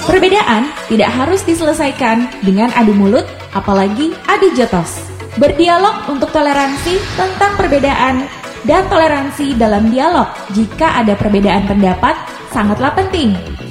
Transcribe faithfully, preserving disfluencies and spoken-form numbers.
Perbedaan tidak harus diselesaikan dengan adu mulut, apalagi adu jotos. Berdialog untuk toleransi tentang perbedaan dan toleransi dalam dialog jika ada perbedaan pendapat sangatlah penting.